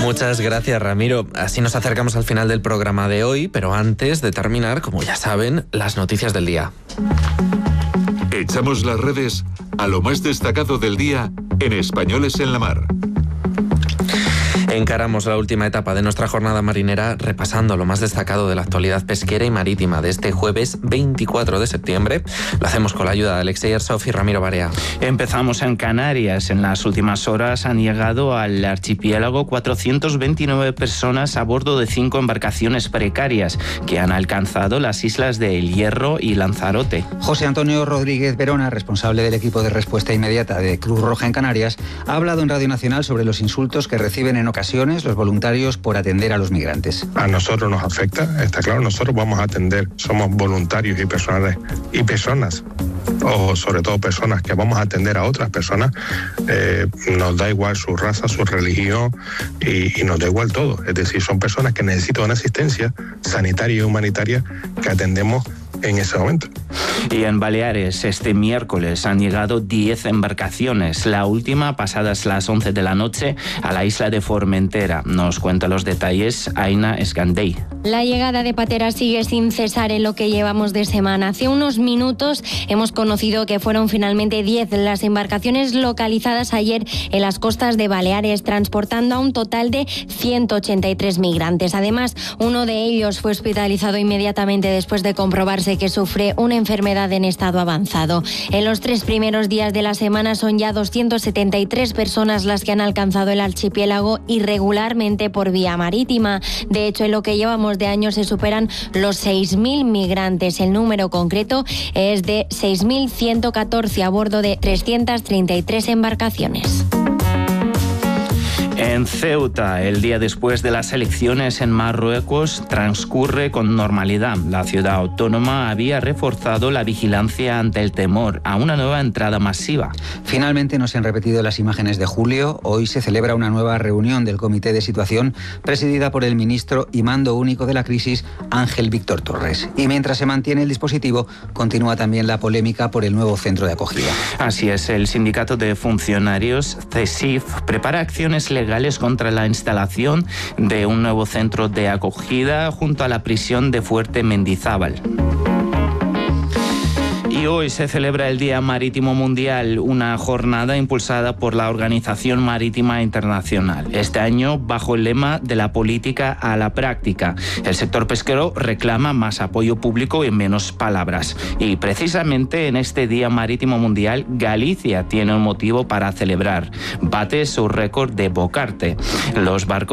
Muchas gracias, Ramiro. Así nos acercamos al final del programa de hoy, pero antes de terminar, como ya saben, las noticias del día. Echamos las redes a lo más destacado del día en Españoles en la Mar. Encaramos la última etapa de nuestra jornada marinera repasando lo más destacado de la actualidad pesquera y marítima de este jueves 24 de septiembre. Lo hacemos con la ayuda de Alexei Arsov y Ramiro Barea. Empezamos en Canarias. En las últimas horas han llegado al archipiélago 429 personas a bordo de 5 embarcaciones precarias que han alcanzado las islas de El Hierro y Lanzarote. José Antonio Rodríguez Verona, responsable del equipo de respuesta inmediata de Cruz Roja en Canarias, ha hablado en Radio Nacional sobre los insultos que reciben en ocasiones los voluntarios por atender a los migrantes. A nosotros nos afecta, está claro, nosotros vamos a atender, somos voluntarios y personas, o sobre todo personas que vamos a atender a otras personas, nos da igual su raza, su religión y nos da igual todo. Es decir, son personas que necesitan una asistencia sanitaria y humanitaria que atendemos en ese momento. Y en Baleares, este miércoles han llegado 10 embarcaciones, la última pasadas las 11 de la noche a la isla de Formentera. Nos cuenta los detalles Aina Escandey. La llegada de pateras sigue sin cesar en lo que llevamos de semana. Hace unos minutos hemos conocido que fueron finalmente 10 las embarcaciones localizadas ayer en las costas de Baleares, transportando a un total de 183 migrantes. Además, uno de ellos fue hospitalizado inmediatamente después de comprobarse que sufre una enfermedad en estado avanzado. En los 3 primeros días de la semana son ya 273 personas las que han alcanzado el archipiélago irregularmente por vía marítima. De hecho, en lo que llevamos de año se superan los 6.000 migrantes. El número concreto es de 6.114 a bordo de 333 embarcaciones. En Ceuta, el día después de las elecciones en Marruecos, transcurre con normalidad. La ciudad autónoma había reforzado la vigilancia ante el temor a una nueva entrada masiva. Finalmente no se han repetido las imágenes de julio. Hoy se celebra una nueva reunión del Comité de Situación presidida por el ministro y mando único de la crisis, Ángel Víctor Torres. Y mientras se mantiene el dispositivo, continúa también la polémica por el nuevo centro de acogida. Así es, el sindicato de funcionarios, CESIF, prepara acciones legales contra la instalación de un nuevo centro de acogida junto a la prisión de Fuerte Mendizábal. Y hoy se celebra el Día Marítimo Mundial, una jornada impulsada por la Organización Marítima Internacional. Este año, bajo el lema de la política a la práctica. El sector pesquero reclama más apoyo público y menos palabras. Y precisamente en este Día Marítimo Mundial, Galicia tiene un motivo para celebrar. Bate su récord de bocarte. Los barcos